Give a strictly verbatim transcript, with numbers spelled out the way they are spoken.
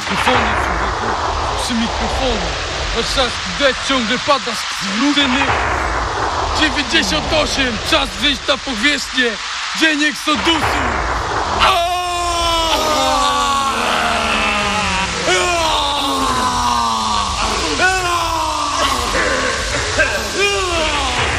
mikrofonie, człowieku, przy mikrofonie. Warszawski deszcz ciągle pada z rutyny. dziewięćdziesiąt osiem, czas wyjść na powierzchnię. Dzień eksodusu.